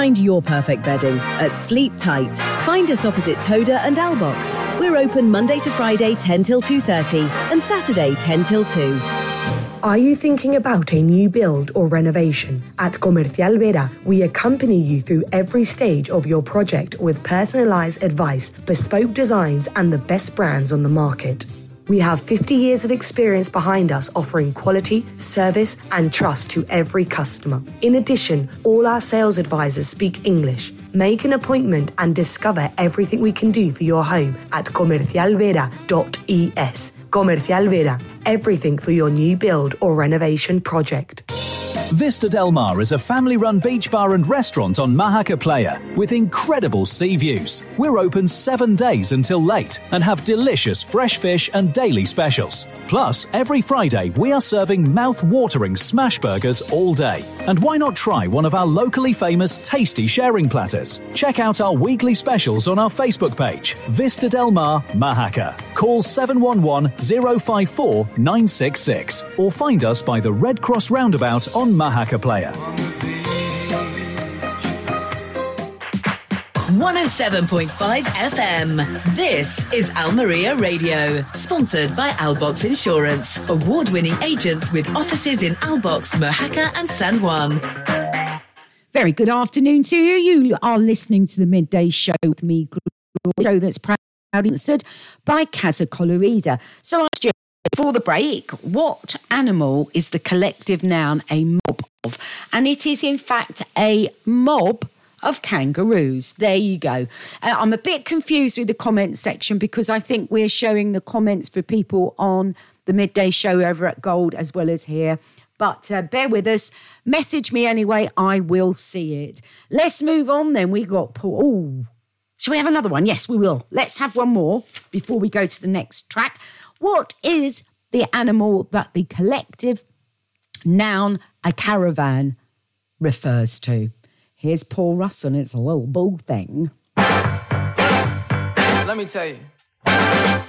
Find your perfect bedding at Sleep Tight. Find us opposite Toda and Albox. We're open Monday to Friday 10 till 2:30 and Saturday 10 till 2. Are you thinking about a new build or renovation? At Comercial Vera, we accompany you through every stage of your project with personalised advice, bespoke designs and the best brands on the market. We have 50 years of experience behind us, offering quality, service and trust to every customer. In addition, all our sales advisors speak English. Make an appointment and discover everything we can do for your home at comercialvera.es. Comercial Vera, everything for your new build or renovation project. Vista Del Mar is a family-run beach bar and restaurant on Mahaca Playa with incredible sea views. We're open 7 days until late and have delicious fresh fish and daily specials. Plus, every Friday we are serving mouth-watering smash burgers all day. And why not try one of our locally famous tasty sharing platters? Check out our weekly specials on our Facebook page, Vista Del Mar, Mahaca. Call 711-054-966 or find us by the Red Cross roundabout on Mahaca Playa. 107.5 FM. This is Almeria Radio, sponsored by Albox Insurance, award-winning agents with offices in Albox, Mojaca and San Juan. Very good afternoon to you. You are listening to the Midday Show with me, show that's proudly sponsored by Casa Colorida. So I asked you before the break, what animal is the collective noun a mob of? And it is in fact a mob of kangaroos. There you go. I'm a bit confused with the comments section because I think we're showing the comments for people on the Midday Show over at Gold as well as here. But bear with us. Message me anyway. I will see it. Let's move on then. We got Paul. Oh, shall we have another one? Yes, we will. Let's have one more before we go to the next track. What is the animal that the collective noun a caravan refers to? Here's Paul Russell. It's a little bull thing. Let me tell you.